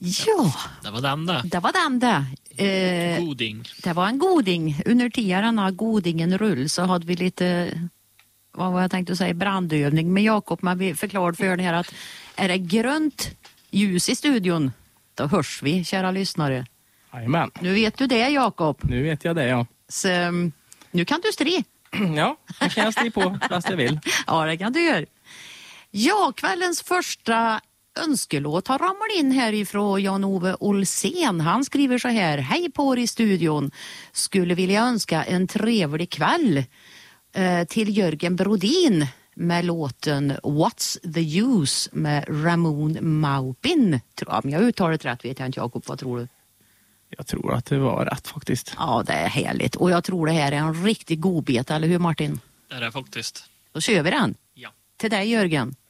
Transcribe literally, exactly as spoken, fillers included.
Ja, det var den där. Det var den där. Eh, Goding. Det var en goding. Under tiderna godingen rull så hade vi lite, vad var jag tänkte säga, brandövning med Jakob. Men vi förklarade för er här att är det grönt ljus i studion, då hörs vi, kära lyssnare. Jajamän. Nu vet du det, Jakob. Nu vet jag det, ja. Så nu kan du stri. Ja, det kan jag stri på fast jag vill. Ja, det kan du göra. Ja, kvällens första önskelåt har ramlat in härifrån Jan-Ove Olsen. Han skriver så här: hej på er i studion. Skulle vilja önska en trevlig kväll eh, till Jörgen Brodin med låten What's the Use med Ramon Maupin. Om jag uttalat rätt vet jag inte, Jakob, vad tror du? Jag tror att det var rätt faktiskt. Ja, det är härligt. Och jag tror det här är en riktig godbit, eller hur Martin? Det är det faktiskt. Då kör vi den. Ja. Till dig, Jörgen.